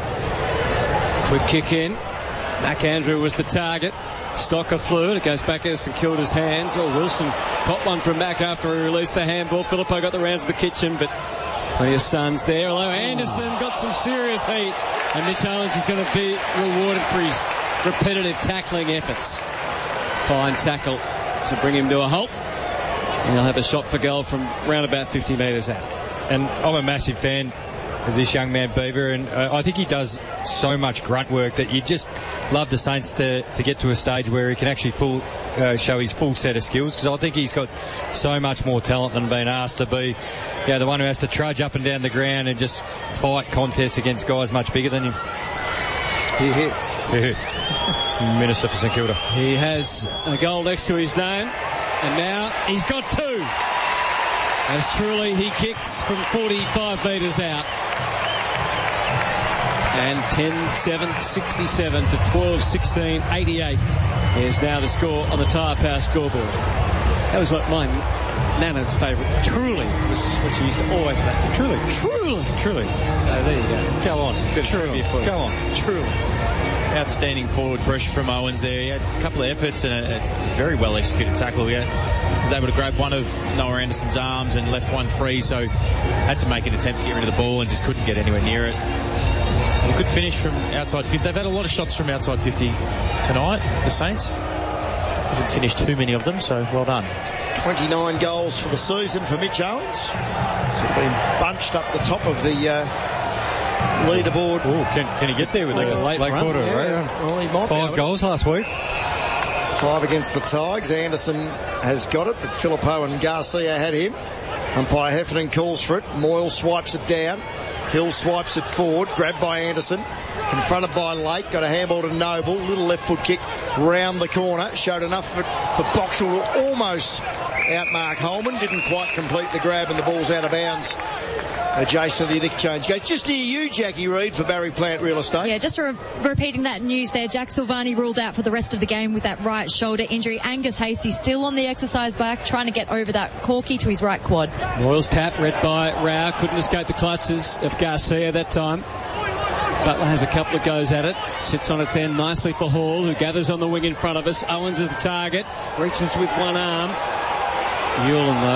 Quick kick in. McAndrew was the target. Stocker flew it. It goes back into St Kilda's hands. Wilson caught one from Mac after he released the handball. Filippo got the rounds of the kitchen, but plenty of Suns there. Although Anderson got some serious heat, and Mitch Owens is going to be rewarded for his repetitive tackling efforts. Fine tackle to bring him to a halt. And he'll have a shot for goal from round about 50 metres out. And I'm a massive fan of this young man, Beaver, and I think he does so much grunt work that you just love the Saints to get to a stage where he can actually show his full set of skills, because I think he's got so much more talent than being asked to be the one who has to trudge up and down the ground and just fight contests against guys much bigger than him. Minister for St Kilda. He has a goal next to his name, and now he's got 2. As truly he kicks from 45 metres out. And 10-7-67 to 12-16-88 is now the score on the Tyre Power scoreboard. That was what my Nana's favourite. Truly was what she used to always say. Truly. So there you go. Go on. Go on. Truly. Outstanding forward pressure from Owens there. He had a couple of efforts and a very well executed tackle. He was able to grab one of Noah Anderson's arms and left one free, so had to make an attempt to get rid of the ball and just couldn't get anywhere near it. A good finish from outside 50. They've had a lot of shots from outside 50 tonight, the Saints. Haven't finished too many of them, so well done. 29 goals for the season for Mitch Owens. Sort of been bunched up the top of the leaderboard. Can he get there with a late quarter? Well, he might 5 goals last week. 5 against the Tigers. Anderson has got it, but Filippo and Garcia had him. Umpire Heffernan calls for it. Moyle swipes it down. Hill swipes it forward. Grabbed by Anderson. Confronted by Lake. Got a handball to Noble. Little left foot kick round the corner. Showed enough for Boxall to almost outmark Holman. Didn't quite complete the grab, and the ball's out of bounds. Adjacent to the interchange goes just near you, Jackie Reid, for Barry Plant Real Estate. Yeah, just repeating that news there. Jack Silvani ruled out for the rest of the game with that right shoulder injury. Angus Hastie still on the exercise bike, trying to get over that corky to his right quad. Moyle's tap, read by Rao. Couldn't escape the clutches of Garcia that time. Butler has a couple of goes at it. Sits on its end nicely for Hall, who gathers on the wing in front of us. Owens is the target. Reaches with one arm. Hewlin, though,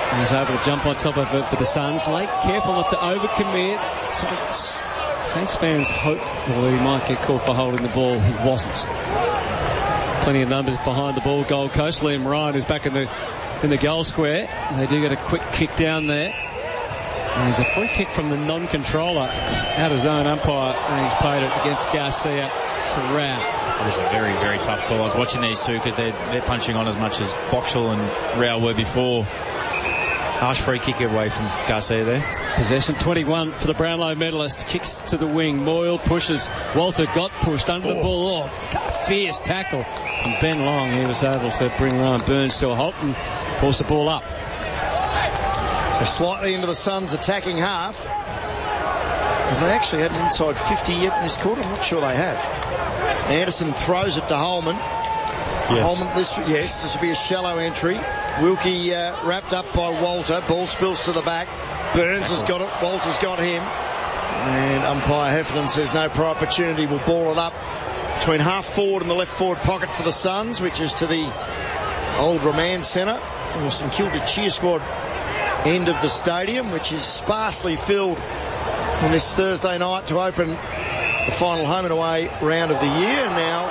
He's able to jump on top of it for the Suns. Lake careful not to overcommit. Saints fans hope that he might get called for holding the ball. He wasn't. Plenty of numbers behind the ball. Gold Coast. Liam Ryan is back in the goal square. They do get a quick kick down there. And there's a free kick from the non-controller out of zone umpire, and he's played it against Garcia to Rao. It was a very, very tough call. I was watching these two because they're punching on as much as Boxall and Rao were before. Harsh free kick away from Garcia there. Possession 21 for the Brownlow medalist. Kicks to the wing. Moyle pushes. Walter got pushed under the ball. Fierce tackle from Ben Long. He was able to bring Ryan Burns to a halt and force the ball up. So slightly into the Suns' attacking half. Have they actually had an inside 50 yet in this quarter? I'm not sure they have. Anderson throws it to Holman. Yes. Holman, this will be a shallow entry. Wilkie wrapped up by Walter. Ball spills to the back. Burns has got it. Walter's got him. And umpire Heffernan says no prior opportunity. Will ball it up between half forward and the left forward pocket for the Suns, which is to the old Remand Centre. There was some Kilda cheer squad end of the stadium, which is sparsely filled on this Thursday night to open the final home and away round of the year. Now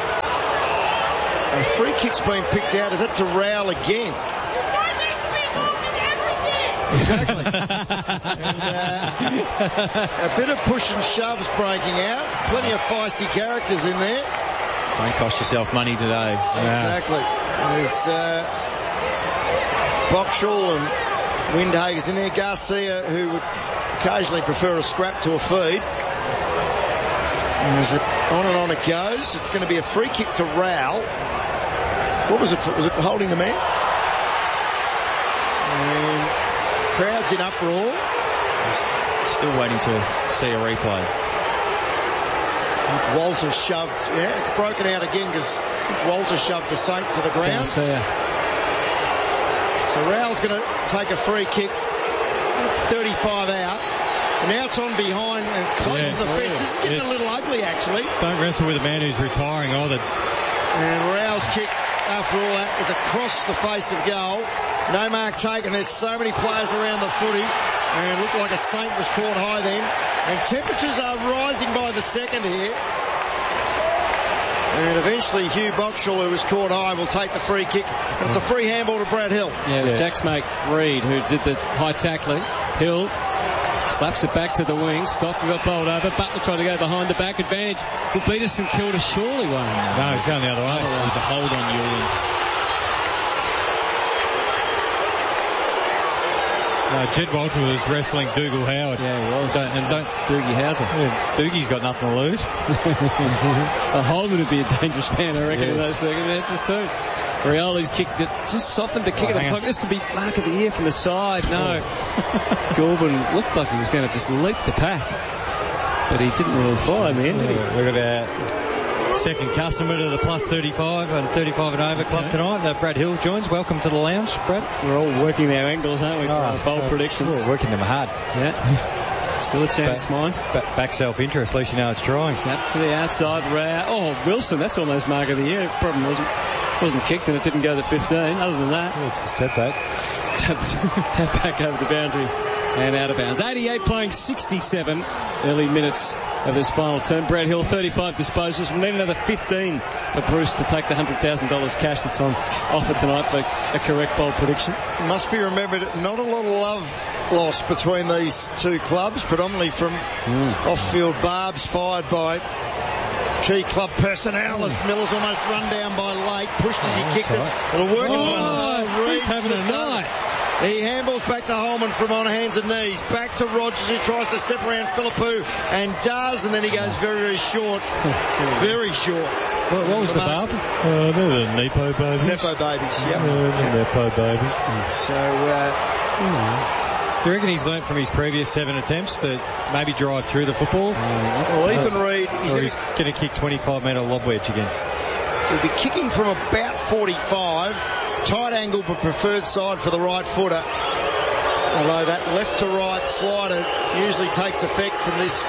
a free kick's been picked out. Is that to Rowell again? Exactly. And a bit of push and shoves breaking out. Plenty of feisty characters in there. Don't cost yourself money today. Exactly. There's Boxall and Windhager's in there. Garcia, who would occasionally prefer a scrap to a feed. And as it on and on it goes, it's going to be a free kick to Rowell. What was it? Was it holding the man? And crowd's in uproar. Still waiting to see a replay. Walter shoved. Yeah, it's broken out again because Walter shoved the Saint to the ground. Garcia. So Rowell's going to take a free kick. 35 out. And now it's on behind and it's close to the fence. This is getting a little ugly, actually. Don't wrestle with a man who's retiring either. And Rowell's kick, after all that, is across the face of goal. No mark taken. There's so many players around the footy. And it looked like a Saint was caught high then. And temperatures are rising by the second here. And eventually Hugh Boxall, who was caught high, will take the free kick. And it's a free handball to Brad Hill. Yeah, it was Jack's mate Reid who did the high tackling. Hill slaps it back to the wing. Stockton got bowled over. Butler tried to go behind the back. Advantage will beat us St Kilda surely, won't he? No, he's going the other way. It was a hold on Newland. Jed Walter was wrestling Dougal Howard. Yeah, he was. Doogie Howser. Yeah, Doogie's got nothing to lose. A Holman would be a dangerous man, I reckon, in those circumstances too. Rioli's kick that just softened the kick in the pocket. This could be mark of the year from the side. No. Gorban looked like he was going to just leap the pack. But he didn't really fly in the end, did he? We've got our second customer to the plus 35 and 35 and over club tonight. Brad Hill joins. Welcome to the lounge, Brad. We're all working our angles, aren't we, for our bold predictions? We're working them hard. Yeah. Still a chance, mine. Back self-interest, at least you know it's drawing. Up to the outside, Oh, Wilson, that's almost mark of the year. Problem wasn't kicked and it didn't go to 15. Other than that, it's a setback. Tap back over the boundary and out of bounds. 88 playing 67 early minutes of this final term. Brad Hill 35 disposals. We'll need another 15 for Bruce to take the $100,000 cash that's on offer tonight for a correct bold prediction. It must be remembered, not a lot of love lost between these two clubs, predominantly from off-field barbs fired by key club personnel as Miller's almost run down by Lake, pushed as he kicked it. It'll work its way. He's having a night. He handballs back to Holman from on hands and knees. Back to Rogers, who tries to step around Philippou and does, and then he goes very, very short. Very short. What was the barb? They're the Nepo babies. Nepo babies, yep. Nepo babies. So, do you reckon he's learnt from his previous 7 attempts that maybe drive through the football? Well, Ethan Reid, he's going to kick 25-metre lob wedge again. He'll be kicking from about 45. Tight angle but preferred side for the right footer. Although that left to right slider usually takes effect from this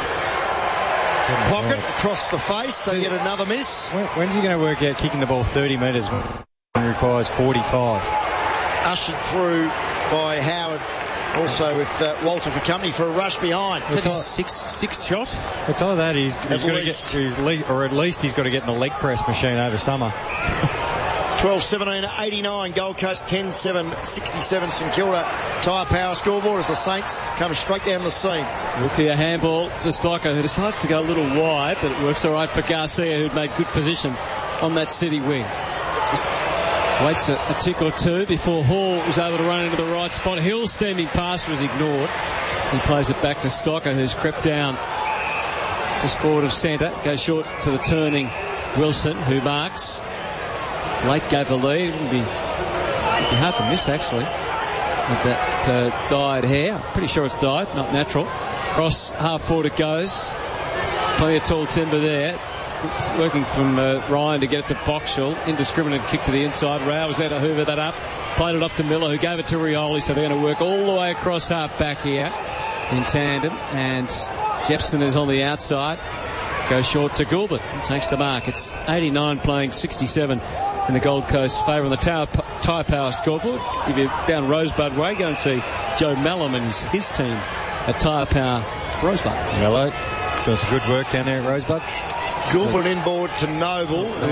pocket across the face, so yet another miss. When's he going to work out kicking the ball 30 metres when it requires 45? Ushered through by Howard. Also with Walter for company for a rush behind. That's his sixth shot. It's all that he's got to get, or at least he's got to get in the leg press machine over summer. 12-17, 89 Gold Coast, 10-7, 67 St Kilda. Tyre Power scoreboard as the Saints come straight down the seam. Look here, handball to Stocker, who decides to go a little wide, but it works all right for Garcia, who'd made good position on that City wing. Just waits a tick or two before Hall was able to run into the right spot. Hill's steaming pass was ignored. He plays it back to Stocker, who's crept down just forward of centre. Goes short to the turning Wilson, who marks. Late gave a lead. It would be hard to miss, actually, with that dyed hair. Pretty sure it's dyed, not natural. Cross half forward it goes. Plenty of tall timber there. Working from Ryan to get it to Boxall. Indiscriminate kick to the inside. Rao was there to hoover that up. Played it off to Miller, who gave it to Rioli. So they're going to work all the way across half back here in tandem. And Jepson is on the outside. Goes short to Gilbert and takes the mark. It's 89 playing 67 in the Gold Coast favour on the Tyre Power scoreboard. If you're down Rosebud Way, go and see Joe Mallam and his team at Tyre Power Rosebud. Hello. Doing some good work down there at Rosebud. Gilbert inboard to Noble.